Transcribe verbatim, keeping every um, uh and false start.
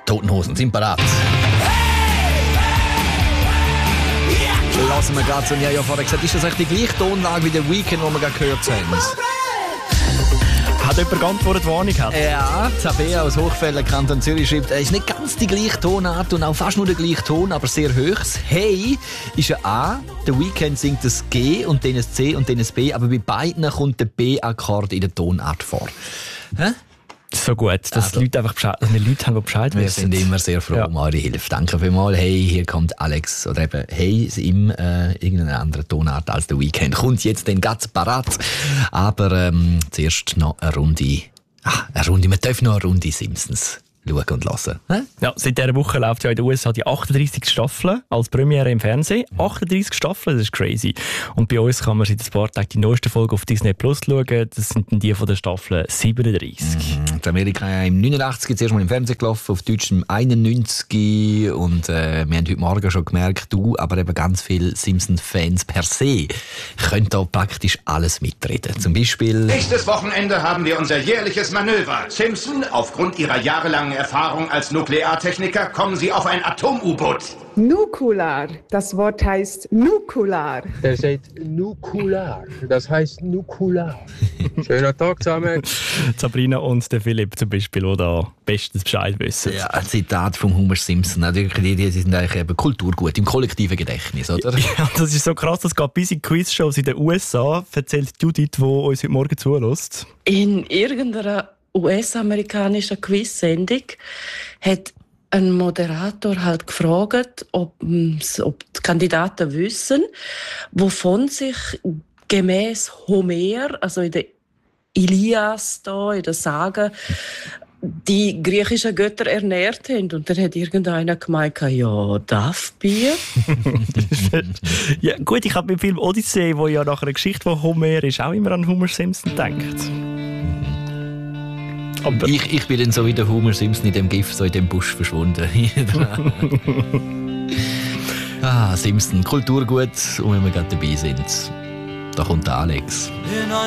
Toten Hosen sind parat. Lassen wir gerade so, ja, ja vorher gesagt, ist das eigentlich die gleiche Tonlage wie der Weekend, den wir gerade gehört haben? Hat jemand geantwortet, die Ahnung hat? Ja, Tabea aus Hochfällen, Kanton Zürich, schreibt, es ist nicht ganz die gleiche Tonart und auch fast nur der gleiche Ton, aber sehr hoch. Das Hey ist ein A, der Weekend singt das G und dann ein C und dann ein B, aber bei beiden kommt der B-Akkord in der Tonart vor. Hä? So gut, dass also, die Leute einfach Bescheid, dass wir Leute haben, die Bescheid wir wissen. Wir sind immer sehr froh ja. um eure Hilfe. Danke vielmals. Hey, hier kommt Alex. Oder eben Hey in äh, irgendeiner anderen Tonart als der Weekend. Kommt jetzt dann ganz parat. Aber ähm, zuerst noch eine Runde. Ach, eine Runde. Wir dürfen noch eine Runde Simpsons schauen und hören. Hä? Ja, seit dieser Woche läuft ja in den U S A die achtunddreißigste Staffel als Premiere im Fernsehen. achtunddreißig Staffeln, das ist crazy. Und bei uns kann man seit ein paar Tagen die neueste Folge auf Disney Plus schauen. Das sind dann die von der Staffel siebenunddreißig. Mhm. In Amerika ja im neunundachtzig zuerst mal im Fernsehen gelaufen, auf Deutsch im einundneunzig. Und äh, wir haben heute Morgen schon gemerkt, du, aber eben ganz viele Simpsons-Fans per se können da praktisch alles mitreden. Zum Beispiel... Nächstes Wochenende haben wir unser jährliches Manöver. Simpson, aufgrund ihrer jahrelangen Erfahrung als Nukleartechniker, kommen Sie auf ein Atom-U-Boot. Nukular. Das Wort heißt Nukular. Er sagt Nukular. Das heißt Nukular. Schöner Tag zusammen. Sabrina und der Philipp zum Beispiel, die da bestens Bescheid wissen. Ja, ein Zitat von Homer Simpson. Die, die, die sind eigentlich eben kulturgut, im kollektiven Gedächtnis, oder? Ja, das ist so krass, das geht bis in Quizshows in den U S A, erzählt Judith, die uns heute Morgen zulässt. In irgendeiner U S-amerikanischen Quiz-Sendung hat ein Moderator halt gefragt, ob, ob die Kandidaten wissen, wovon sich gemäß Homer, also in der Ilias, da, in der Sage, die griechischen Götter ernährt haben. Und dann hat irgendeiner gemeint, ja, Duffbier. Ja, gut, ich habe beim Film Odyssee, wo ja nach einer Geschichte von Homer ist, auch immer an Homer Simpson gedacht. Aber ich, ich bin dann so wie der Homer Simpson in dem Gift, so in dem Busch verschwunden. Ah, Simpson, Kulturgut. Und wenn wir gerade dabei sind, da kommt der Alex.